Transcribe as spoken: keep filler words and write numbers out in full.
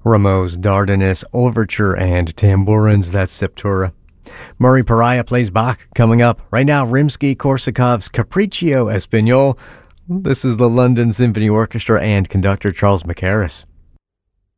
Rameau's Dardanus Overture and Tambourins, that's Septura. Murray Pariah plays Bach coming up. Right now, Rimsky-Korsakov's Capriccio Espagnol. This is the London Symphony Orchestra and conductor Charles Mackerras.